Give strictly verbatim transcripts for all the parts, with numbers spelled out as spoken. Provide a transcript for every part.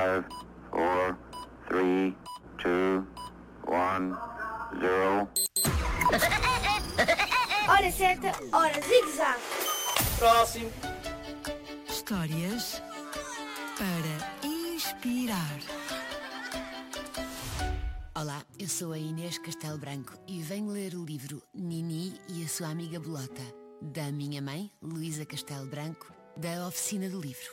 five, four, three, two, one, zero. Hora certa, hora zigue-zague. Próximo. Histórias para inspirar. Olá, eu sou a Inês Castelo Branco e venho ler o livro Nini e a sua amiga Bolota, da minha mãe, Luísa Castelo Branco, da Oficina do Livro.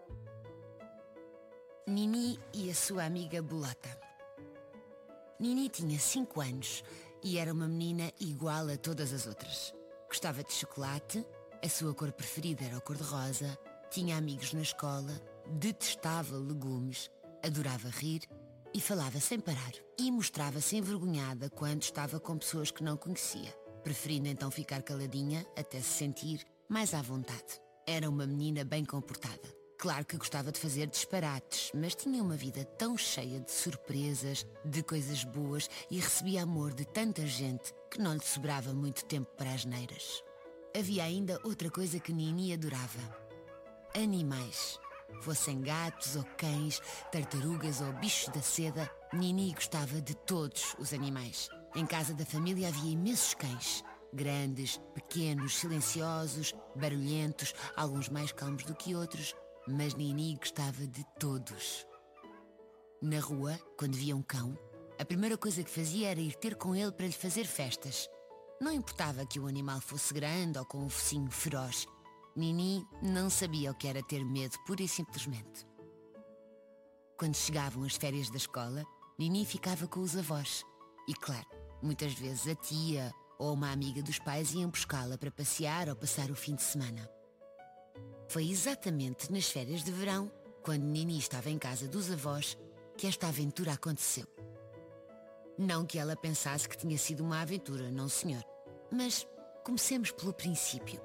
Nini e a sua amiga Bolota. Nini tinha cinco anos e era uma menina igual a todas as outras. Gostava de chocolate, a sua cor preferida era o cor-de-rosa, tinha amigos na escola, detestava legumes, adorava rir e falava sem parar. E mostrava-se envergonhada quando estava com pessoas que não conhecia, preferindo então ficar caladinha até se sentir mais à vontade. Era uma menina bem comportada. Claro que gostava de fazer disparates, mas tinha uma vida tão cheia de surpresas, de coisas boas e recebia amor de tanta gente que não lhe sobrava muito tempo para as neiras. Havia ainda outra coisa que Nini adorava: animais. Fossem gatos ou cães, tartarugas ou bichos da seda, Nini gostava de todos os animais. Em casa da família havia imensos cães. Grandes, pequenos, silenciosos, barulhentos, alguns mais calmos do que outros, mas Nini gostava de todos. Na rua, quando via um cão, a primeira coisa que fazia era ir ter com ele para lhe fazer festas. Não importava que o animal fosse grande ou com um focinho feroz. Nini não sabia o que era ter medo, pura e simplesmente. Quando chegavam as férias da escola, Nini ficava com os avós. E claro, muitas vezes a tia ou uma amiga dos pais iam buscá-la para passear ou passar o fim de semana. Foi exatamente nas férias de verão, quando Nini estava em casa dos avós, que esta aventura aconteceu. Não que ela pensasse que tinha sido uma aventura, não senhor. Mas comecemos pelo princípio.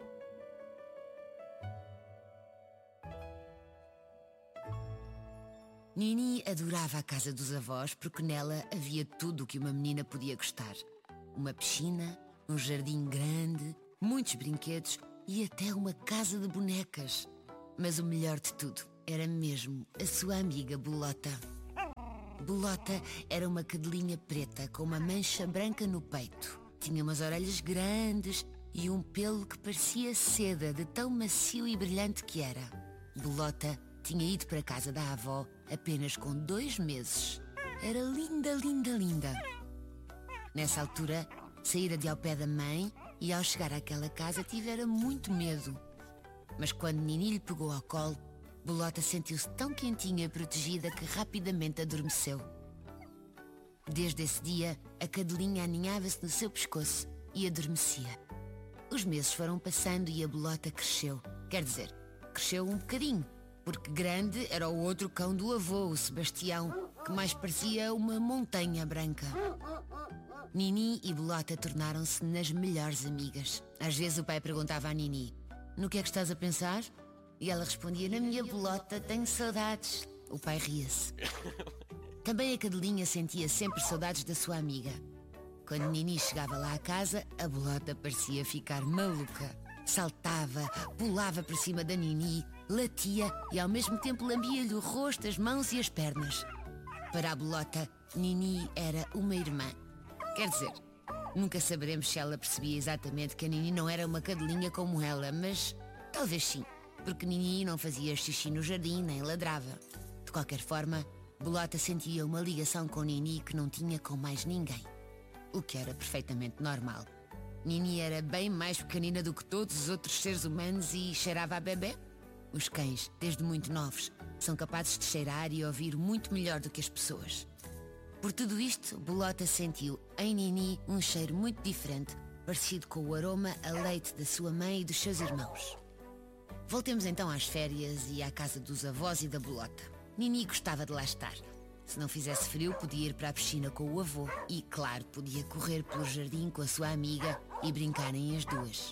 Nini adorava a casa dos avós porque nela havia tudo o que uma menina podia gostar. Uma piscina, um jardim grande, muitos brinquedos e até uma casa de bonecas. Mas o melhor de tudo era mesmo a sua amiga Bolota. Bolota era uma cadelinha preta com uma mancha branca no peito. Tinha umas orelhas grandes e um pelo que parecia seda, de tão macio e brilhante que era. Bolota tinha ido para a casa da avó apenas com dois meses. Era linda, linda, linda. Nessa altura, saíra de ao pé da mãe e ao chegar àquela casa tivera muito medo. Mas quando Nini lhe pegou ao colo, Bolota sentiu-se tão quentinha e protegida que rapidamente adormeceu. Desde esse dia, a cadelinha aninhava-se no seu pescoço e adormecia. Os meses foram passando e a Bolota cresceu. Quer dizer, cresceu um bocadinho, porque grande era o outro cão do avô, o Sebastião, que mais parecia uma montanha branca. Nini e Bolota tornaram-se nas melhores amigas. Às vezes o pai perguntava à Nini: "No que é que estás a pensar?" E ela respondia: "Na minha Bolota, tenho saudades." O pai ria-se. Também a cadelinha sentia sempre saudades da sua amiga. Quando Nini chegava lá à casa, a Bolota parecia ficar maluca. Saltava, pulava por cima da Nini, latia e ao mesmo tempo lambia-lhe o rosto, as mãos e as pernas. Para a Bolota, Nini era uma irmã. Quer dizer, nunca saberemos se ela percebia exatamente que a Nini não era uma cadelinha como ela, mas talvez sim, porque Nini não fazia xixi no jardim nem ladrava. De qualquer forma, Bolota sentia uma ligação com Nini que não tinha com mais ninguém, o que era perfeitamente normal. Nini era bem mais pequenina do que todos os outros seres humanos e cheirava a bebê. Os cães, desde muito novos, são capazes de cheirar e ouvir muito melhor do que as pessoas. Por tudo isto, Bolota sentiu em Nini um cheiro muito diferente, parecido com o aroma a leite da sua mãe e dos seus irmãos. Voltemos então às férias e à casa dos avós e da Bolota. Nini gostava de lá estar. Se não fizesse frio, podia ir para a piscina com o avô e, claro, podia correr pelo jardim com a sua amiga e brincarem as duas.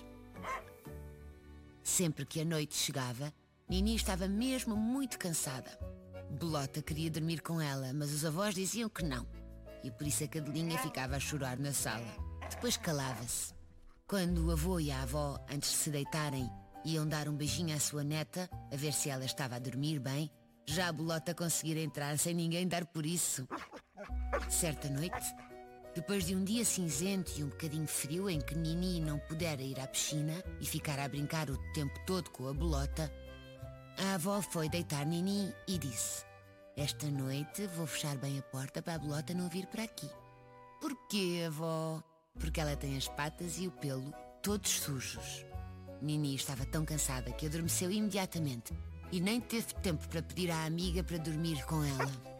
Sempre que a noite chegava, Nini estava mesmo muito cansada. Bolota queria dormir com ela, mas os avós diziam que não, e por isso a cadelinha ficava a chorar na sala. Depois calava-se. Quando o avô e a avó, antes de se deitarem, iam dar um beijinho à sua neta, a ver se ela estava a dormir bem, Já a bolota conseguira entrar sem ninguém dar por isso. Certa noite, depois de um dia cinzento e um bocadinho frio em que Nini não pudera ir à piscina e ficar a brincar o tempo todo com a bolota, a avó foi deitar Nini e disse: esta noite vou fechar bem a porta para a bolota não vir para aqui. Porquê, avó? Porque ela tem as patas e o pelo todos sujos. Nini estava tão cansada que adormeceu imediatamente e nem teve tempo para pedir à amiga para dormir com ela.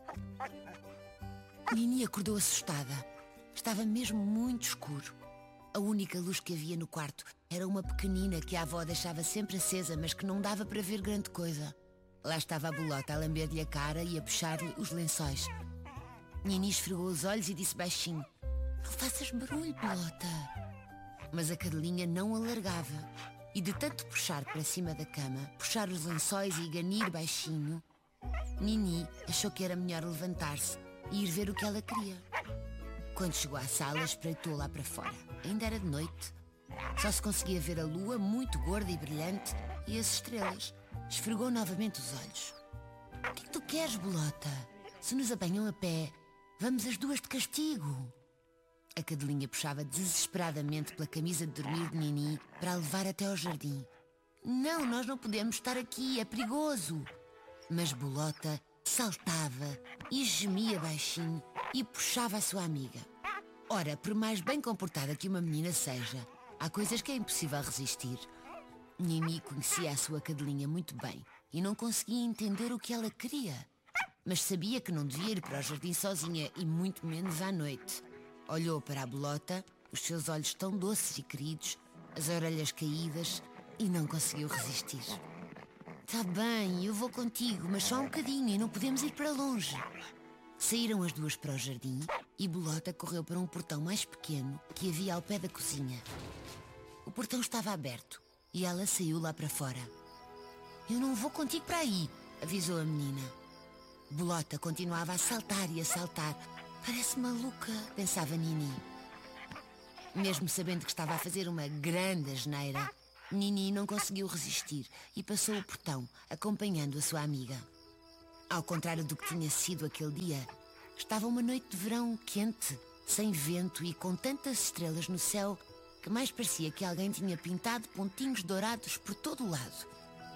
Nini acordou assustada. Estava mesmo muito escuro. A única luz que havia no quarto era uma pequenina que a avó deixava sempre acesa, mas que não dava para ver grande coisa. Lá estava a bolota a lamber-lhe a cara e a puxar-lhe os lençóis. Nini esfregou os olhos e disse baixinho: não faças barulho, bolota. Mas a cadelinha não a largava. E de tanto puxar para cima da cama, puxar os lençóis e ganir baixinho, Nini achou que era melhor levantar-se e ir ver o que ela queria. Quando chegou à sala, espreitou lá para fora. Ainda era de noite. Só se conseguia ver a lua, muito gorda e brilhante, e as estrelas. Esfregou novamente os olhos. O que é que tu queres, bolota? Se nos apanham a pé, vamos as duas de castigo. A cadelinha puxava desesperadamente pela camisa de dormir de Nini para a levar até ao jardim. Não, nós não podemos estar aqui, é perigoso. Mas bolota saltava e gemia baixinho e puxava a sua amiga. Ora, por mais bem comportada que uma menina seja, há coisas que é impossível resistir. Nini conhecia a sua cadelinha muito bem e não conseguia entender o que ela queria. Mas sabia que não devia ir para o jardim sozinha e muito menos à noite. Olhou para a bolota, os seus olhos tão doces e queridos, as orelhas caídas, e não conseguiu resistir. Está bem, eu vou contigo, mas só um bocadinho e não podemos ir para longe. Saíram as duas para o jardim e bolota correu para um portão mais pequeno que havia ao pé da cozinha. O portão estava aberto e ela saiu lá para fora. Eu não vou contigo para aí, avisou a menina. Bolota continuava a saltar e a saltar. Parece maluca, pensava Nini. Mesmo sabendo que estava a fazer uma grande asneira, Nini não conseguiu resistir e passou o portão, acompanhando a sua amiga. Ao contrário do que tinha sido aquele dia, estava uma noite de verão quente, sem vento e com tantas estrelas no céu que mais parecia que alguém tinha pintado pontinhos dourados por todo o lado.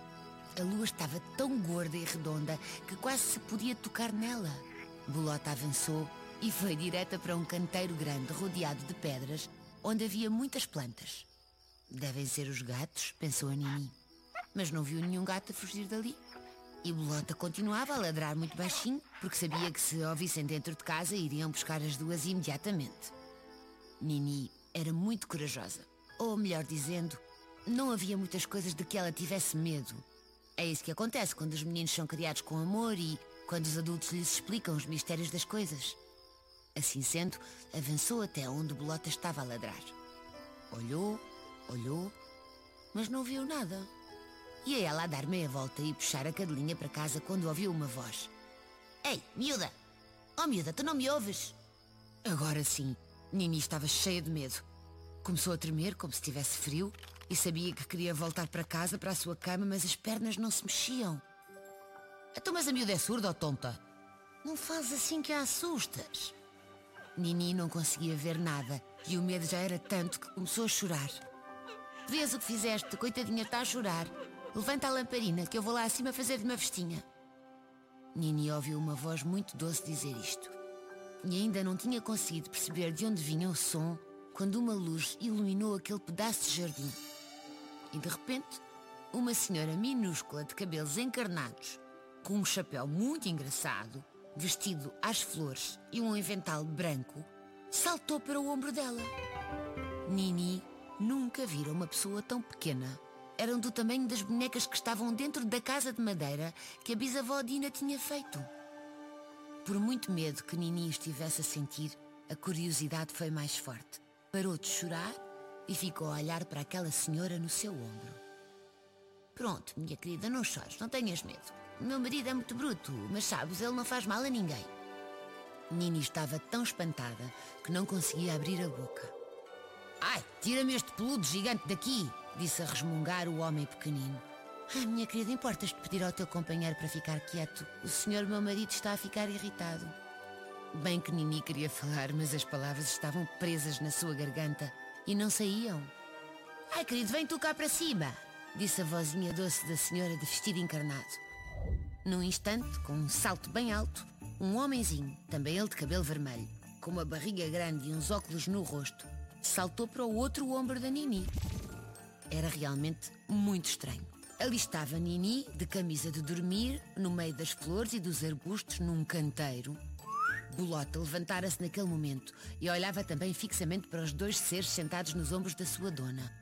A lua estava tão gorda e redonda que quase se podia tocar nela. Bolota avançou e foi direta para um canteiro grande rodeado de pedras, onde havia muitas plantas. Devem ser os gatos, pensou a Nini. Mas não viu nenhum gato a fugir dali. E Bolota continuava a ladrar muito baixinho, porque sabia que se a ouvissem dentro de casa iriam buscar as duas imediatamente. Nini era muito corajosa. Ou melhor dizendo, não havia muitas coisas de que ela tivesse medo. É isso que acontece quando os meninos são criados com amor e quando os adultos lhes explicam os mistérios das coisas. Assim sendo, avançou até onde Bolota estava a ladrar. Olhou, olhou, mas não viu nada. Ia ela a dar meia volta e puxar a cadelinha para casa quando ouviu uma voz. Ei, miúda! Oh, miúda, tu não me ouves? Agora sim, Nini estava cheia de medo. Começou a tremer como se tivesse frio e sabia que queria voltar para casa, para a sua cama, mas as pernas não se mexiam. Então, mas a miúda é surda ou tonta? Não fazes assim que a assustas. Nini não conseguia ver nada e o medo já era tanto que começou a chorar. Vês o que fizeste? Coitadinha, está a chorar. Levanta a lamparina que eu vou lá acima fazer-lhe uma vestinha. Nini ouviu uma voz muito doce dizer isto. E ainda não tinha conseguido perceber de onde vinha o som quando uma luz iluminou aquele pedaço de jardim. E de repente, uma senhora minúscula de cabelos encarnados, com um chapéu muito engraçado, vestido às flores e um avental branco, saltou para o ombro dela. Nini nunca vira uma pessoa tão pequena. Eram do tamanho das bonecas que estavam dentro da casa de madeira que a bisavó Dina tinha feito. Por muito medo que Nini estivesse a sentir, a curiosidade foi mais forte. Parou de chorar e ficou a olhar para aquela senhora no seu ombro. Pronto, minha querida, não chores, não tenhas medo. O meu marido é muito bruto, mas sabes, ele não faz mal a ninguém. Nini estava tão espantada que não conseguia abrir a boca. Ai, tira-me este peludo gigante daqui, disse a resmungar o homem pequenino. Ah, minha querida, importas-te pedir ao teu companheiro para ficar quieto? O senhor, meu marido, está a ficar irritado. Bem que Nini queria falar, mas as palavras estavam presas na sua garganta e não saíam. Ai, querido, vem tu cá para cima, disse a vozinha doce da senhora de vestido encarnado. Num instante, com um salto bem alto, um homenzinho, também ele de cabelo vermelho, com uma barriga grande e uns óculos no rosto, saltou para o outro ombro da Nini. Era realmente muito estranho. Ali estava Nini, de camisa de dormir, no meio das flores e dos arbustos, num canteiro. Bolota levantara-se naquele momento e olhava também fixamente para os dois seres sentados nos ombros da sua dona.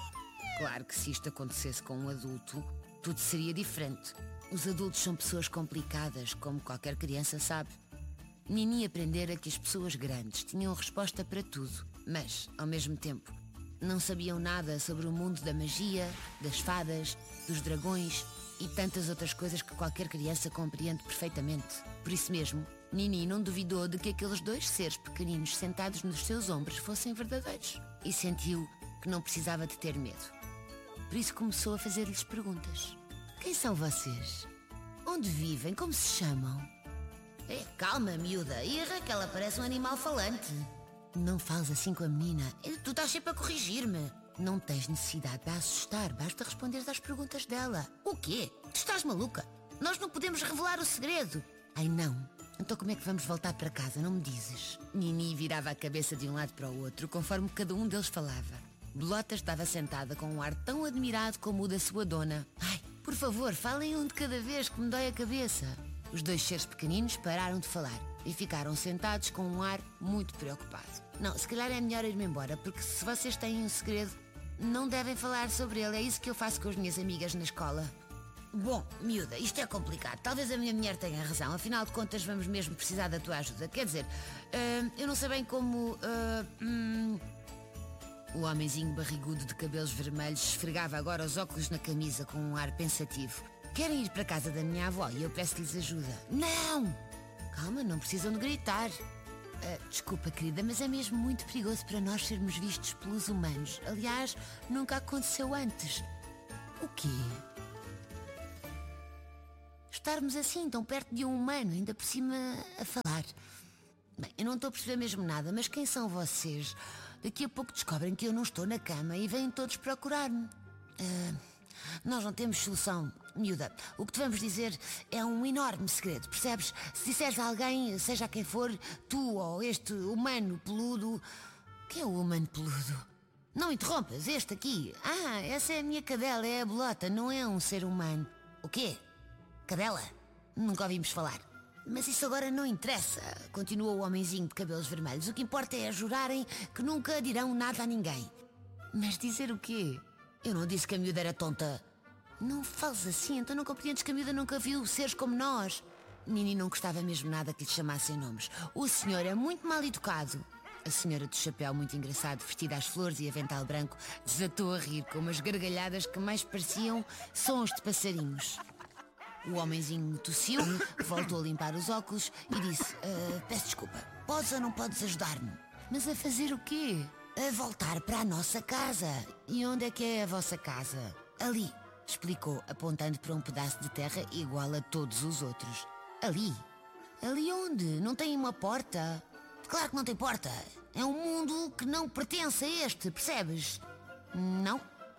Claro que se isto acontecesse com um adulto, tudo seria diferente. Os adultos são pessoas complicadas, como qualquer criança sabe. Nini aprendera que as pessoas grandes tinham resposta para tudo, mas, ao mesmo tempo, não sabiam nada sobre o mundo da magia, das fadas, dos dragões e tantas outras coisas que qualquer criança compreende perfeitamente. Por isso mesmo, Nini não duvidou de que aqueles dois seres pequeninos sentados nos seus ombros fossem verdadeiros e sentiu que não precisava de ter medo. Por isso começou a fazer-lhes perguntas. Quem são vocês? Onde vivem? Como se chamam? É, calma, miúda. E a Raquel parece um animal falante. Não fales assim com a menina. Tu estás sempre a corrigir-me. Não tens necessidade de a assustar. Basta responder às perguntas dela. O quê? Tu estás maluca? Nós não podemos revelar o segredo. Ai, não. Então como é que vamos voltar para casa? Não me dizes? Nini virava a cabeça de um lado para o outro, conforme cada um deles falava. Bolota estava sentada com um ar tão admirado como o da sua dona. Ai, por favor, falem um de cada vez, que me dói a cabeça. Os dois seres pequeninos pararam de falar e ficaram sentados com um ar muito preocupado. Não, se calhar é melhor ir-me embora, porque se vocês têm um segredo, não devem falar sobre ele. É isso que eu faço com as minhas amigas na escola. Bom, miúda, isto é complicado. Talvez a minha mulher tenha razão. Afinal de contas, vamos mesmo precisar da tua ajuda. Quer dizer, uh, eu não sei bem como... Uh, hum... O homenzinho barrigudo de cabelos vermelhos esfregava agora os óculos na camisa com um ar pensativo. Querem ir para a casa da minha avó e eu peço-lhes ajuda. Não! Calma, não precisam de gritar. Uh, desculpa, querida, mas é mesmo muito perigoso para nós sermos vistos pelos humanos. Aliás, nunca aconteceu antes. O quê? Estarmos assim, tão perto de um humano, ainda por cima a falar. Bem, eu não estou a perceber mesmo nada, mas quem são vocês? Daqui a pouco descobrem que eu não estou na cama e vêm todos procurar-me. Uh, nós não temos solução, miúda. O que te vamos dizer é um enorme segredo, percebes? Se disseres a alguém, seja quem for, tu ou este humano peludo... Que é o humano peludo? Não interrompas, este aqui. Ah, essa é a minha cadela, é a Bolota, não é um ser humano. O quê? Cadela? Nunca ouvimos falar. Mas isso agora não interessa, continuou o homenzinho de cabelos vermelhos. O que importa é jurarem que nunca dirão nada a ninguém. Mas dizer o quê? Eu não disse que a miúda era tonta. Não fales assim, então não compreendes que a miúda nunca viu seres como nós. Nini não gostava mesmo nada que lhe chamassem nomes. O senhor é muito mal educado. A senhora do chapéu muito engraçado, vestida às flores e avental branco, desatou a rir com umas gargalhadas que mais pareciam sons de passarinhos. O homenzinho tossiu, voltou a limpar os óculos e disse: uh, peço desculpa, podes ou não podes ajudar-me? Mas a fazer o quê? A voltar para a nossa casa. E onde é que é a vossa casa? Ali, explicou, apontando para um pedaço de terra igual a todos os outros. Ali? Ali onde? Não tem uma porta? Claro que não tem porta. É um mundo que não pertence a este, percebes? Não?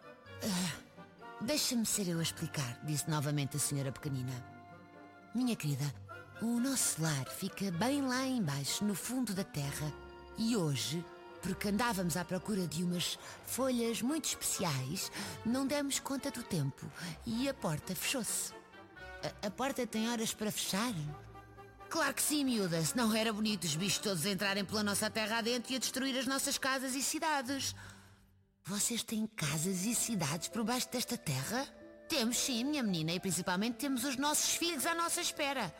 Uh... Deixa-me ser eu a explicar, disse novamente a senhora pequenina. Minha querida, o nosso lar fica bem lá embaixo, no fundo da terra. E hoje, porque andávamos à procura de umas folhas muito especiais, não demos conta do tempo e a porta fechou-se. A, a porta tem horas para fechar? Claro que sim, miúda, senão era bonito os bichos todos entrarem pela nossa terra adentro e a destruir as nossas casas e cidades. Vocês têm casas e cidades por baixo desta terra? Temos sim, minha menina, e principalmente temos os nossos filhos à nossa espera.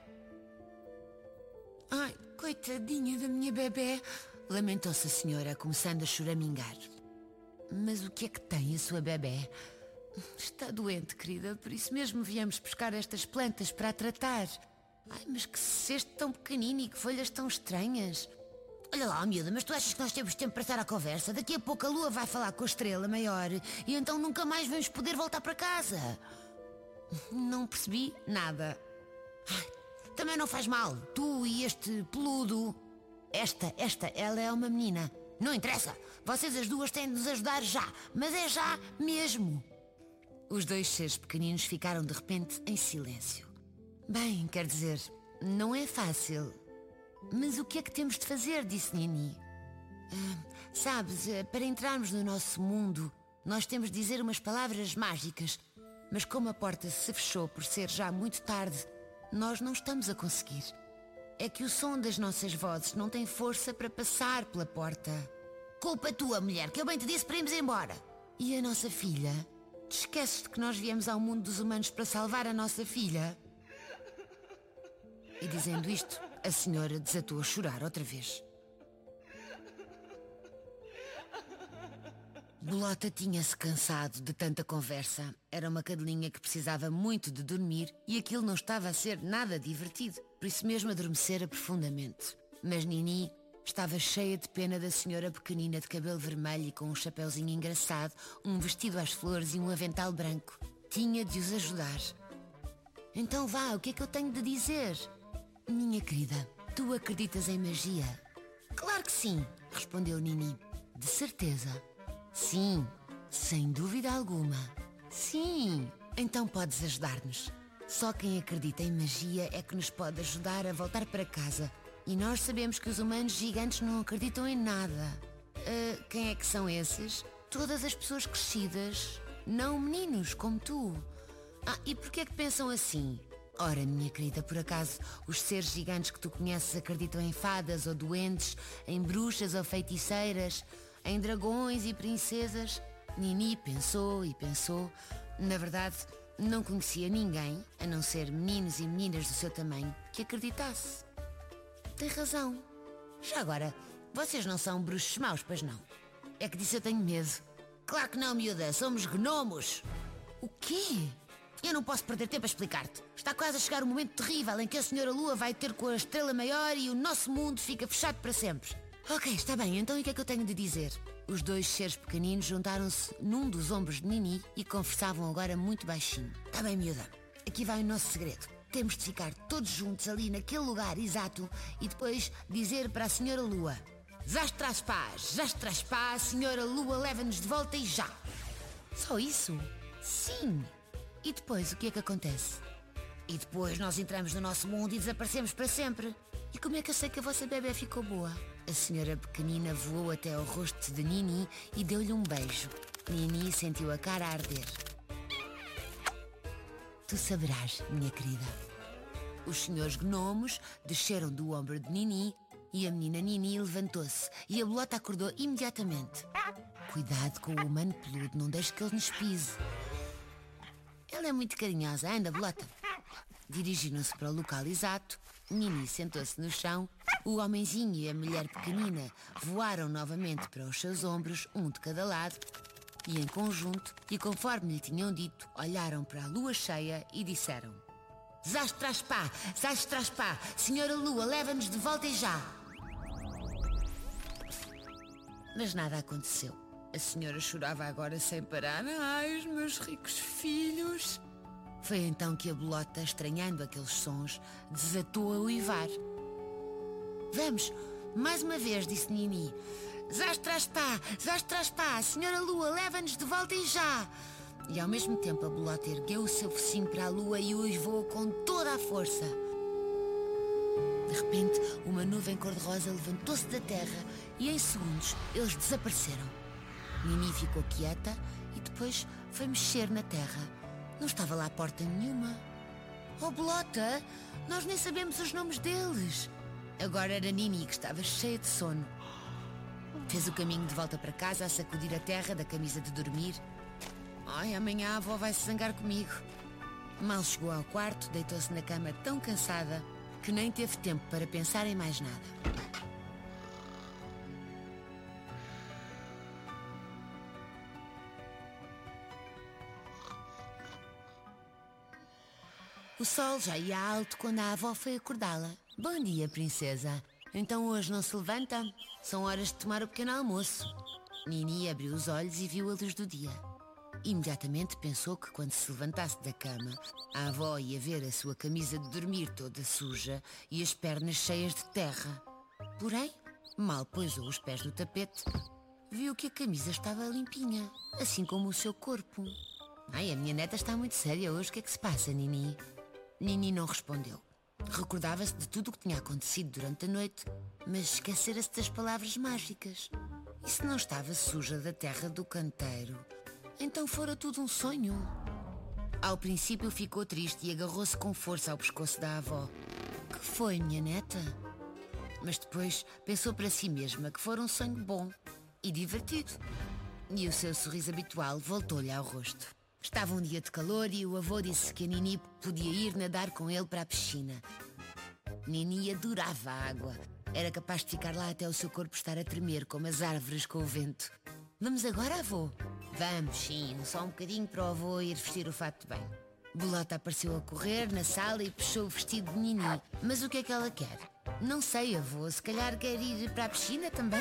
Ai, coitadinha da minha bebé, lamentou-se a senhora, começando a choramingar. Mas o que é que tem a sua bebé? Está doente, querida, por isso mesmo viemos buscar estas plantas para a tratar. Ai, mas que cesto tão pequenino e que folhas tão estranhas. Olha lá, miúda, mas tu achas que nós temos tempo para estar à conversa? Daqui a pouco a lua vai falar com a estrela maior e então nunca mais vamos poder voltar para casa. Não percebi nada. Também não faz mal. Tu e este peludo. Esta, esta, ela é uma menina. Não interessa. Vocês as duas têm de nos ajudar já. Mas é já mesmo. Os dois seres pequeninos ficaram de repente em silêncio. Bem, quer dizer, não é fácil. Mas o que é que temos de fazer? Disse Nini. Ah, sabes, para entrarmos no nosso mundo, nós temos de dizer umas palavras mágicas. Mas como a porta se fechou por ser já muito tarde, nós não estamos a conseguir. É que o som das nossas vozes não tem força para passar pela porta. Culpa tua, mulher, que eu bem te disse para irmos embora. E a nossa filha? Te esqueces de que nós viemos ao mundo dos humanos para salvar a nossa filha? E dizendo isto, a senhora desatou a chorar outra vez. Bolota tinha-se cansado de tanta conversa. Era uma cadelinha que precisava muito de dormir e aquilo não estava a ser nada divertido. Por isso mesmo adormecera profundamente. Mas Nini estava cheia de pena da senhora pequenina de cabelo vermelho e com um chapeuzinho engraçado, um vestido às flores e um avental branco. Tinha de os ajudar. Então vá, o que é que eu tenho de dizer? Minha querida, tu acreditas em magia? Claro que sim, respondeu Nini. De certeza? Sim, sem dúvida alguma. Sim, então podes ajudar-nos. Só quem acredita em magia é que nos pode ajudar a voltar para casa. E nós sabemos que os humanos gigantes não acreditam em nada. Uh, quem é que são esses? Todas as pessoas crescidas, não meninos como tu. Ah, e porquê é que pensam assim? Ora, minha querida, por acaso os seres gigantes que tu conheces acreditam em fadas ou duendes, em bruxas ou feiticeiras, em dragões e princesas? Nini pensou e pensou. Na verdade, não conhecia ninguém, a não ser meninos e meninas do seu tamanho, que acreditasse. Tem razão. Já agora, vocês não são bruxos maus, pois não? É que disso eu tenho medo. Claro que não, miúda, somos gnomos. O quê? Eu não posso perder tempo a explicar-te. Está quase a chegar um momento terrível em que a senhora Lua vai ter com a estrela maior e o nosso mundo fica fechado para sempre. Ok, está bem, então e o que é que eu tenho de dizer? Os dois seres pequeninos juntaram-se num dos ombros de Nini e conversavam agora muito baixinho. Está bem, miúda, aqui vai o nosso segredo. Temos de ficar todos juntos ali naquele lugar exato e depois dizer para a senhora Lua: Zastraspá, Zastraspá, a senhora Lua leva-nos de volta e já. Só isso? Sim. E depois o que é que acontece? E depois nós entramos no nosso mundo e desaparecemos para sempre. E como é que eu sei que a vossa bebê ficou boa? A senhora pequenina voou até ao rosto de Nini e deu-lhe um beijo. Nini sentiu a cara a arder. Tu saberás, minha querida. Os senhores gnomos desceram do ombro de Nini e a menina Nini levantou-se e a bolota acordou imediatamente. Cuidado com o humano peludo, não deixe que ele nos pise. Ela é muito carinhosa, anda, bolota. Dirigiram-se para o local exato. Nini sentou-se no chão. O homenzinho e a mulher pequenina voaram novamente para os seus ombros, um de cada lado, e em conjunto, e conforme lhe tinham dito, olharam para a lua cheia e disseram: Zastraspá, Zastraspá, senhora Lua, leva-nos de volta e já. Mas nada aconteceu. A senhora chorava agora sem parar. Ai, os meus ricos filhos. Foi então que a bolota, estranhando aqueles sons, desatou a uivar. Vamos, mais uma vez, disse Nini. Zastraspá, Zastraspá, senhora Lua, leva-nos de volta e já. E ao mesmo tempo a bolota ergueu o seu focinho para a lua e uivou com toda a força. De repente, uma nuvem cor-de-rosa levantou-se da terra e em segundos eles desapareceram. Nini ficou quieta e depois foi mexer na terra. Não estava lá porta nenhuma. Oh, bolota, nós nem sabemos os nomes deles. Agora era Nini que estava cheia de sono. Fez o caminho de volta para casa a sacudir a terra da camisa de dormir. Ai, amanhã a avó vai se zangar comigo. Mal chegou ao quarto, deitou-se na cama tão cansada que nem teve tempo para pensar em mais nada. O sol já ia alto quando a avó foi acordá-la. Bom dia, princesa. Então hoje não se levanta? São horas de tomar o pequeno almoço. Nini abriu os olhos e viu a luz do dia. Imediatamente pensou que quando se levantasse da cama, a avó ia ver a sua camisa de dormir toda suja e as pernas cheias de terra. Porém, mal pousou os pés no tapete, viu que a camisa estava limpinha, assim como o seu corpo. Ai, a minha neta está muito séria hoje, o que é que se passa, Nini? Nini não respondeu. Recordava-se de tudo o que tinha acontecido durante a noite, mas esquecera-se das palavras mágicas. E se não estava suja da terra do canteiro, então fora tudo um sonho. Ao princípio ficou triste e agarrou-se com força ao pescoço da avó. Que foi, minha neta? Mas depois pensou para si mesma que fora um sonho bom e divertido. E o seu sorriso habitual voltou-lhe ao rosto. Estava um dia de calor e o avô disse que a Nini podia ir nadar com ele para a piscina. Nini adorava a água. Era capaz de ficar lá até o seu corpo estar a tremer como as árvores com o vento. Vamos agora, avô? Vamos, sim, só um bocadinho para o avô ir vestir o fato de banho. Bolota apareceu a correr na sala e puxou o vestido de Nini. Mas o que é que ela quer? Não sei, avô, se calhar quer ir para a piscina também?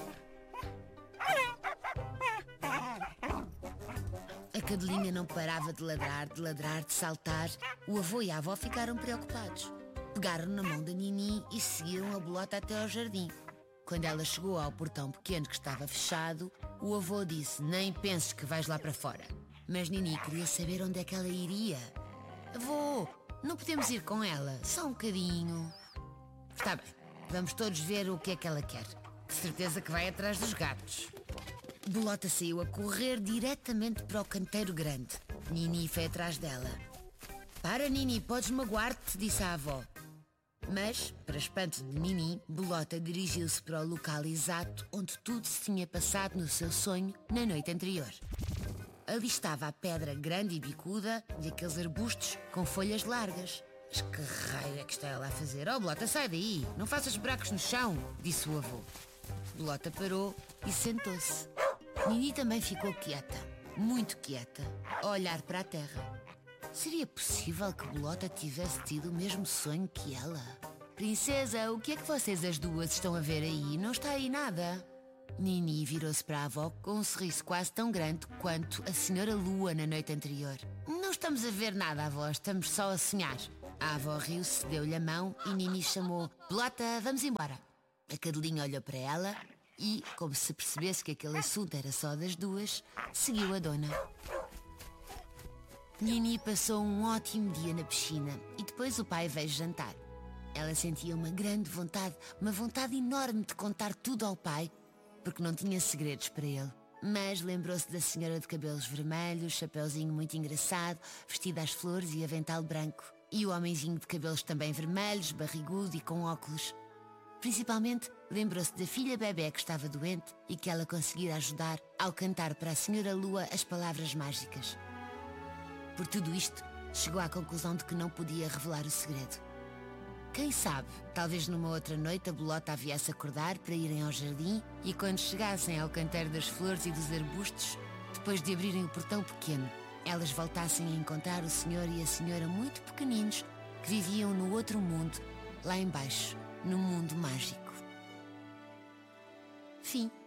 A cadelinha não parava de ladrar, de ladrar, de saltar. O avô e a avó ficaram preocupados. Pegaram na mão da Nini e seguiram a Bolota até ao jardim. Quando ela chegou ao portão pequeno que estava fechado, o avô disse: nem penses que vais lá para fora. Mas Nini queria saber onde é que ela iria. Avô, não podemos ir com ela, só um bocadinho. Está bem, vamos todos ver o que é que ela quer. De certeza que vai atrás dos gatos. Bolota saiu a correr diretamente para o canteiro grande. Nini foi atrás dela. Para, Nini, podes magoar-te, disse a avó. Mas, para espanto de Nini, Bolota dirigiu-se para o local exato onde tudo se tinha passado no seu sonho na noite anterior. Ali estava a pedra grande e bicuda e aqueles arbustos com folhas largas. Mas que raio é que está ela a fazer? Oh, Bolota, sai daí! Não faças buracos no chão, disse o avô. Bolota parou e sentou-se. Nini também ficou quieta, muito quieta, a olhar para a terra. Seria possível que Bolota tivesse tido o mesmo sonho que ela? Princesa, o que é que vocês as duas estão a ver aí? Não está aí nada. Nini virou-se para a avó com um sorriso quase tão grande quanto a senhora Lua na noite anterior. Não estamos a ver nada, avó, estamos só a sonhar. A avó riu-se, deu-lhe a mão e Nini chamou: Bolota, vamos embora. A cadelinha olhou para ela e, como se percebesse que aquele assunto era só das duas, seguiu a dona. Nini passou um ótimo dia na piscina e depois o pai veio jantar. Ela sentia uma grande vontade, uma vontade enorme de contar tudo ao pai, porque não tinha segredos para ele. Mas lembrou-se da senhora de cabelos vermelhos, chapeuzinho muito engraçado, vestida às flores e avental branco. E o homenzinho de cabelos também vermelhos, barrigudo e com óculos. Principalmente, lembrou-se da filha bebé que estava doente e que ela conseguira ajudar ao cantar para a senhora Lua as palavras mágicas. Por tudo isto, chegou à conclusão de que não podia revelar o segredo. Quem sabe, talvez numa outra noite a Bolota a viesse acordar para irem ao jardim e quando chegassem ao canteiro das flores e dos arbustos, depois de abrirem o portão pequeno, elas voltassem a encontrar o senhor e a senhora muito pequeninos que viviam no outro mundo, lá embaixo, no mundo mágico. Fim.